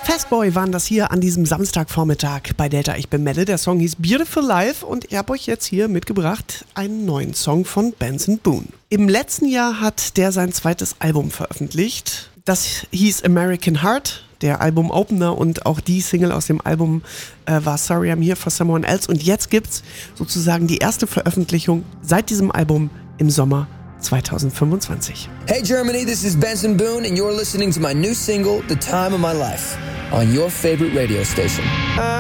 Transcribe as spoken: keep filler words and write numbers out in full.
Fastboy waren das hier an diesem Samstagvormittag bei Delta. Ich bin Melle. Der Song hieß Beautiful Life und ich habe euch jetzt hier mitgebracht einen neuen Song von Benson Boone. Im letzten Jahr hat der sein zweites Album veröffentlicht. Das hieß American Heart, der Album-Opener, und auch die Single aus dem Album äh, war Sorry I'm Here for Someone Else. Und jetzt gibt's sozusagen die erste Veröffentlichung seit diesem Album im Sommer zwanzig fünfundzwanzig. Hey Germany, this is Benson Boone and you're listening to my new single, The Time of My Life, on your favorite radio station.